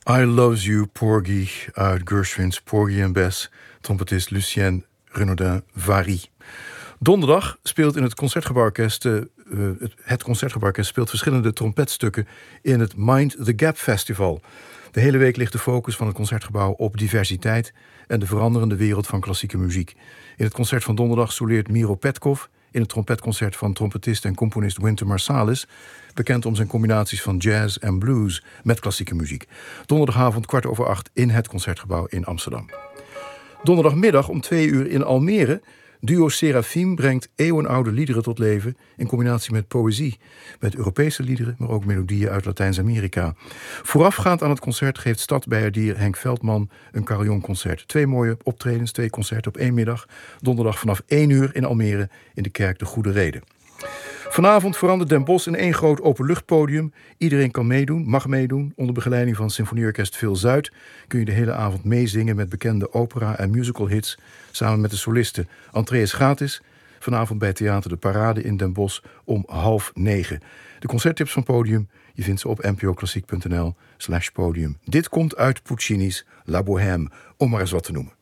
I Loves You, Porgy uit Gershwin's Porgy and Bess, trompetist Lucien Renaudin-Vary. Donderdag speelt in het Concertgebouworkest, het Concertgebouworkest speelt verschillende trompetstukken in het Mind the Gap Festival. De hele week ligt de focus van het Concertgebouw op diversiteit en de veranderende wereld van klassieke muziek. In het concert van donderdag soleert Miro Petkov in het trompetconcert van trompetist en componist Wynton Marsalis, bekend om zijn combinaties van jazz en blues met klassieke muziek. Donderdagavond 7:15 in het Concertgebouw in Amsterdam. Donderdagmiddag om 2:00 in Almere. Duo Seraphim brengt eeuwenoude liederen tot leven in combinatie met poëzie. Met Europese liederen, maar ook melodieën uit Latijns-Amerika. Voorafgaand aan het concert geeft stadbijaardier Henk Veldman een carillonconcert. 2 mooie optredens, 2 concerten op 1 middag. Donderdag vanaf 1:00 in Almere in de kerk De Goede Reden. Vanavond verandert Den Bosch in 1 groot openluchtpodium. Iedereen kan meedoen, mag meedoen. Onder begeleiding van Symfonieorkest Phil Zuid kun je de hele avond meezingen met bekende opera- en musicalhits samen met de solisten. Entree is gratis. Vanavond bij Theater de Parade in Den Bosch om 8:30. De concerttips van Podium, je vindt ze op npoklassiek.nl/podium. Dit komt uit Puccini's La Bohème, om maar eens wat te noemen.